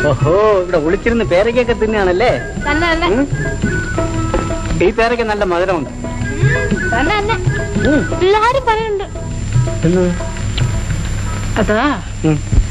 ഓഹോ, ഇവിടെ ഒളിച്ചിരുന്ന് പേരയ്ക്കൊക്കെ തിന്നാണല്ലേ? ഈ പേരയ്ക്ക് നല്ല മധുരമുണ്ട്. എല്ലാരും പറയുന്നുണ്ട്. അതാ